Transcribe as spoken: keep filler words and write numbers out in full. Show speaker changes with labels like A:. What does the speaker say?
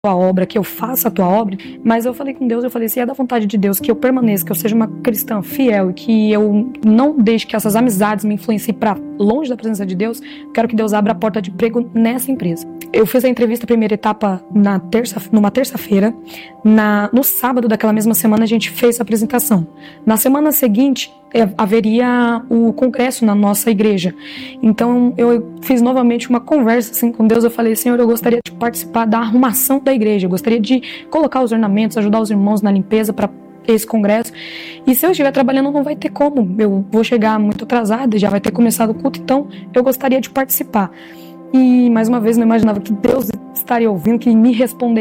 A: tua obra, que eu faça a tua obra, mas eu falei com Deus, eu falei, se é da vontade de Deus que eu permaneça, que eu seja uma cristã fiel e que eu não deixe que essas amizades me influenciem para longe da presença de Deus, quero que Deus abra a porta de emprego nessa empresa. Eu fiz a entrevista, a primeira etapa, na terça, numa terça-feira. Na, no sábado daquela mesma semana, a gente fez a apresentação. Na semana seguinte, é, haveria o congresso na nossa igreja. Então, eu fiz novamente uma conversa assim, com Deus. Eu falei, Senhor, eu gostaria de participar da arrumação da igreja. Eu gostaria de colocar os ornamentos, ajudar os irmãos na limpeza para esse congresso. E se eu estiver trabalhando, não vai ter como. Eu vou chegar muito atrasada, já vai ter começado o culto. Então, eu gostaria de participar. E, mais uma vez, não imaginava que Deus estaria ouvindo, que me responderia.